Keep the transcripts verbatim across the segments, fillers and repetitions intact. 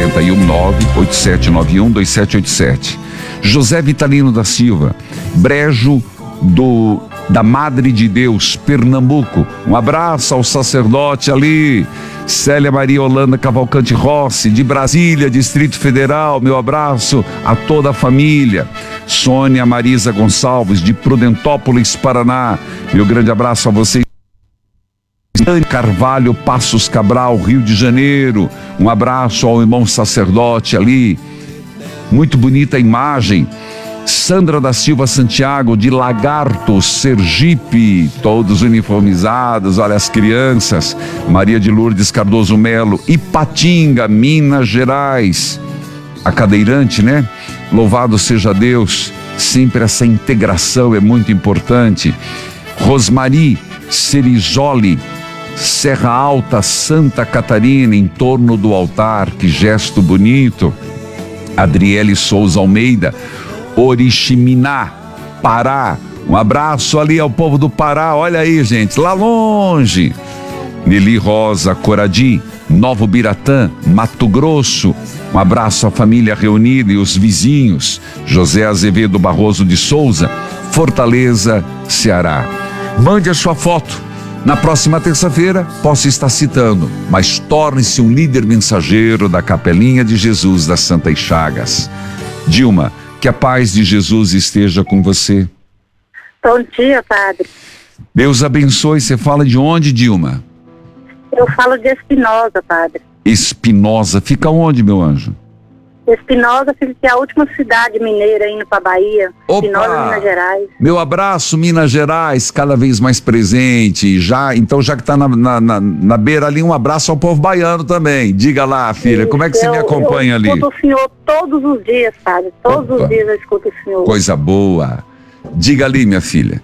noventa e um, nove oito sete nove um dois sete oito sete. José Vitalino da Silva, Brejo do, da Madre de Deus, Pernambuco. Um abraço ao sacerdote ali. Célia Maria Holanda Cavalcante Rossi, de Brasília, Distrito Federal, meu abraço a toda a família. Sônia Marisa Gonçalves, de Prudentópolis, Paraná, meu grande abraço a vocês. Carvalho, Passos Cabral, Rio de Janeiro, um abraço ao irmão sacerdote ali, muito bonita a imagem. Sandra da Silva Santiago, de Lagarto, Sergipe, todos uniformizados, olha as crianças. Maria de Lourdes Cardoso Melo, Ipatinga, Minas Gerais, a cadeirante, né? Louvado seja Deus, sempre essa integração é muito importante. Rosmari Cerizoli, Serra Alta, Santa Catarina, em torno do altar, que gesto bonito. Adriele Souza Almeida, Oriximiná, Pará, um abraço ali ao povo do Pará, olha aí gente, lá longe. Nelly Rosa Coradi, Novo Biratã, Mato Grosso, um abraço à família reunida e os vizinhos. José Azevedo Barroso de Souza, Fortaleza, Ceará. Mande a sua foto, na próxima terça-feira posso estar citando, mas torne-se um líder mensageiro da Capelinha de Jesus das Santas Chagas. Dilma, que a paz de Jesus esteja com você. Bom dia, padre. Deus abençoe. Você fala de onde, Dilma? Eu falo de Espinosa, padre. Espinosa, fica onde, meu anjo? Espinosa fica a última cidade mineira indo para Bahia. Opa! Espinosa, Minas Gerais. Meu abraço, Minas Gerais, cada vez mais presente. Já, então, já que está na, na, na, na beira ali, um abraço ao povo baiano também. Diga lá, filha, como é que você eu, me acompanha eu ali? Eu escuto o senhor todos os dias, padre. Todos Opa. os dias eu escuto o senhor. Coisa boa. Diga ali, minha filha.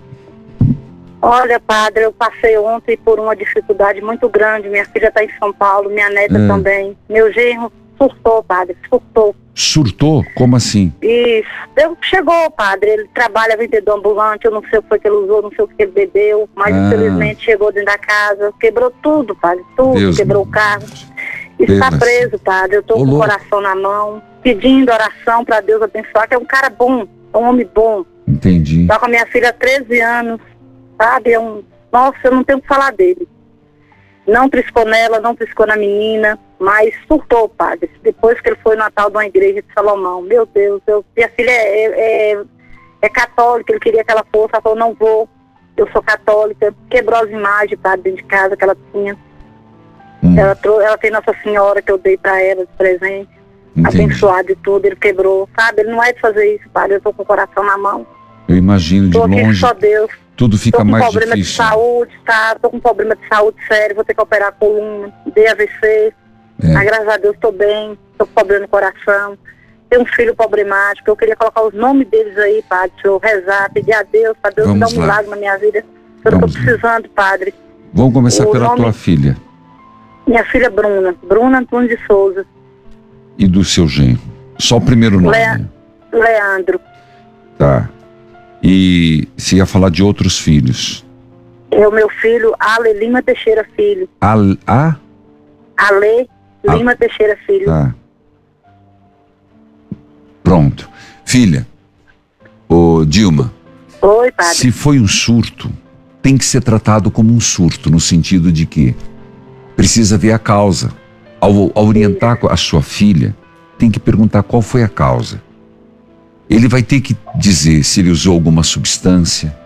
Olha, padre, eu passei ontem por uma dificuldade muito grande. Minha filha está em São Paulo, minha neta Hum. também. Meu genro surtou, padre, surtou. Surtou? Como assim? Isso. Eu, chegou, padre, ele trabalha vendedor ambulante, eu não sei o que foi que ele usou, não sei o que ele bebeu, mas Ah. infelizmente chegou dentro da casa, quebrou tudo, padre, tudo, Deus quebrou meu o carro. Está Deus. preso, padre, eu tô Ô, com o louco. coração na mão, pedindo oração para Deus abençoar, que é um cara bom, é um homem bom. Entendi. Tá com a minha filha há treze anos, sabe, é um... Nossa, eu não tenho o que falar dele. Não triscou nela, não triscou na menina, mas surtou, padre. Depois que ele foi no Natal de uma igreja de Salomão. Meu Deus, eu, minha filha é, é, é católica, ele queria que ela fosse, ela falou, não vou, eu sou católica. Quebrou as imagens, padre, dentro de casa que ela tinha. Hum. Ela, trou- ela tem Nossa Senhora que eu dei pra ela de presente, Entendi. abençoada e tudo, ele quebrou, sabe? Ele não é de fazer isso, padre, eu tô com o coração na mão. Eu imagino de Tô aqui longe, só Deus. tudo fica Tô com mais problema difícil. de saúde, tá? Tô com problema de saúde sério, vou ter que operar a coluna, dei A V C. É. Mas graças a Deus tô bem, tô com problema no coração. Tenho um filho problemático, eu queria colocar os nomes deles aí, padre, senhor, rezar, pedir a Deus, pra Deus me dar Vamos um lá. milagre na minha vida. Eu tô Vamos lá. precisando, padre. Vamos começar O pela nome- tua filha Minha filha Bruna, Bruna Antunes de Souza, e do seu genro. Só o primeiro nome. Lea- Leandro. Tá. E se ia falar de outros filhos. É o meu filho, Ale Lima Teixeira Filho. A, a? Ale Ah. Lima Teixeira Filho. Tá. Pronto. Filha, ô Dilma, Oi, padre. se foi um surto, tem que ser tratado como um surto, no sentido de que precisa ver a causa. Ao, ao orientar a sua filha, tem que perguntar qual foi a causa. Ele vai ter que dizer se ele usou alguma substância,